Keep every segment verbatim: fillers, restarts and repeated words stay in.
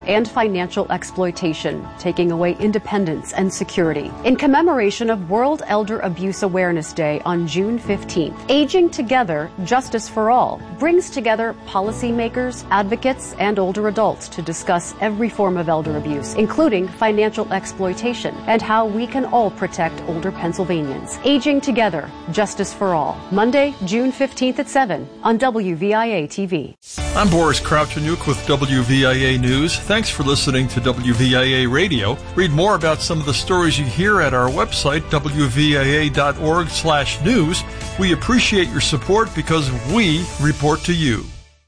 and financial exploitation, taking away independence and security. In commemoration of World Elder Abuse Awareness Day on June fifteenth, Aging Together, Justice for All brings together policymakers, advocates, and older adults to discuss every form of elder abuse, including financial exploitation, and how we can all protect older Pennsylvanians. Aging Together, Justice for All, Monday, June fifteenth at seven on W V I A T V. I'm Boris Kravchuk with W V I A News. Thanks for listening to W V I A Radio. Read more about some of the stories you hear at our website, W V I A dot org slash news. We appreciate your support because we report to you.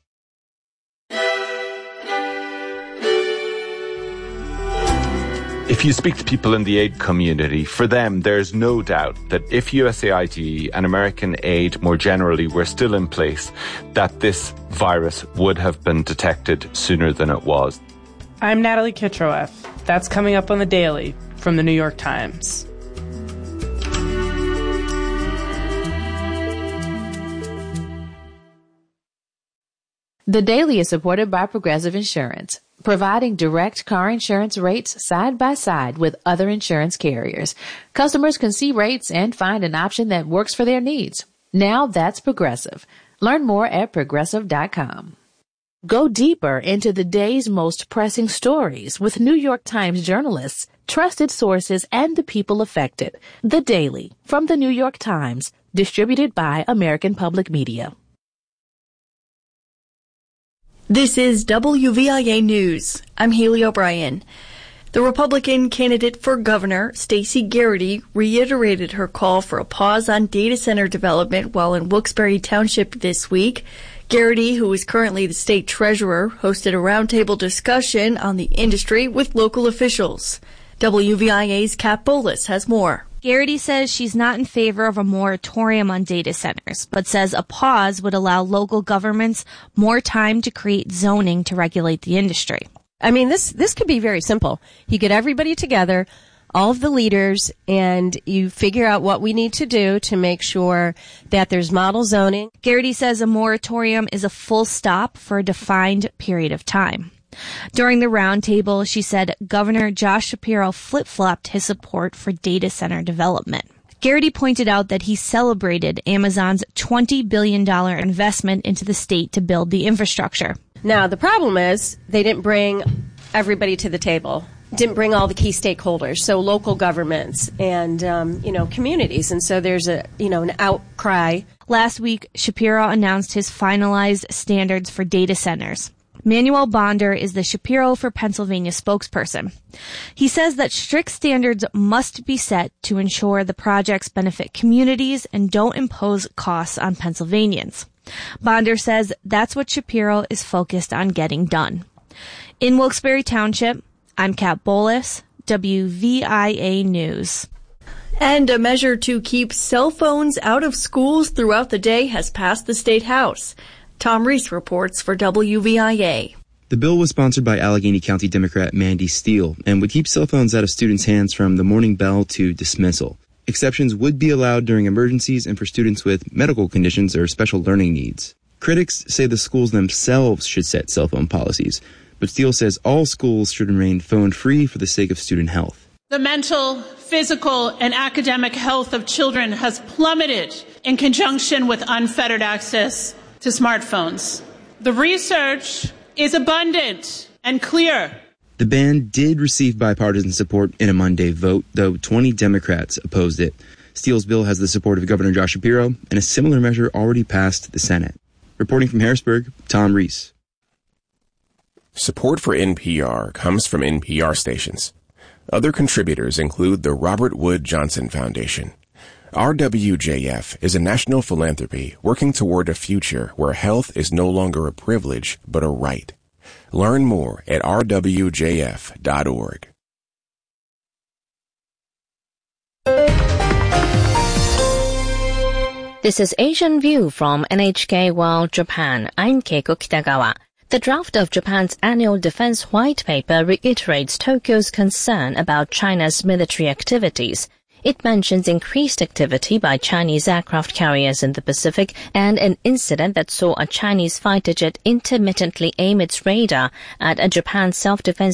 If you speak to people in the aid community, for them, there's no doubt that if U S A I D and American aid more generally were still in place, that this virus would have been detected sooner than it was. I'm Natalie Kitroeff. That's coming up on The Daily from the New York Times. The Daily is supported by Progressive Insurance, providing direct car insurance rates side by side with other insurance carriers. Customers can see rates and find an option that works for their needs. Now that's Progressive. Learn more at progressive dot com. Go deeper into the day's most pressing stories with New York Times journalists, trusted sources, and the people affected. The Daily from the New York Times, distributed by American Public Media. This is W V I A News. I'm Haley O'Brien. The Republican candidate for governor, Stacey Garrity, reiterated her call for a pause on data center development while in Wilkes-Barre Township this week. Garrity, who is currently the state treasurer, hosted a roundtable discussion on the industry with local officials. W V I A's Kat Bolis has more. Garrity says she's not in favor of a moratorium on data centers, but says a pause would allow local governments more time to create zoning to regulate the industry. I mean, this this could be very simple. You get everybody together, all of the leaders, and you figure out what we need to do to make sure that there's model zoning. Garrity says a moratorium is a full stop for a defined period of time. During the roundtable, she said Governor Josh Shapiro flip-flopped his support for data center development. Garrity pointed out that he celebrated Amazon's twenty billion dollars investment into the state to build the infrastructure. Now, the problem is they didn't bring everybody to the table, didn't bring all the key stakeholders, so local governments and, um, you know, communities. And so there's a, you know, an outcry. Last week, Shapiro announced his finalized standards for data centers. Manuel Bonder is the Shapiro for Pennsylvania spokesperson. He says that strict standards must be set to ensure the projects benefit communities and don't impose costs on Pennsylvanians. Bonder says that's what Shapiro is focused on getting done. In Wilkes-Barre Township, I'm Kat Bolis, W V I A News. And a measure to keep cell phones out of schools throughout the day has passed the State House. Tom Reese reports for W V I A. The bill was sponsored by Allegheny County Democrat Mandy Steele and would keep cell phones out of students' hands from the morning bell to dismissal. Exceptions would be allowed during emergencies and for students with medical conditions or special learning needs. Critics say the schools themselves should set cell phone policies, but Steele says all schools should remain phone-free for the sake of student health. The mental, physical, and academic health of children has plummeted in conjunction with unfettered access to smartphones. The research is abundant and clear. The ban did receive bipartisan support in a Monday vote, though twenty Democrats opposed it. Steele's bill has the support of Governor Josh Shapiro, and a similar measure already passed the Senate. Reporting from Harrisburg, Tom Reese. Support for N P R comes from N P R stations. Other contributors include the Robert Wood Johnson Foundation. R W J F is a national philanthropy working toward a future where health is no longer a privilege, but a right. Learn more at r w j f dot org. This is Asian View from N H K World Japan. I'm Keiko Kitagawa. The draft of Japan's annual defense white paper reiterates Tokyo's concern about China's military activities. It mentions increased activity by Chinese aircraft carriers in the Pacific and an incident that saw a Chinese fighter jet intermittently aim its radar at a Japan self-defense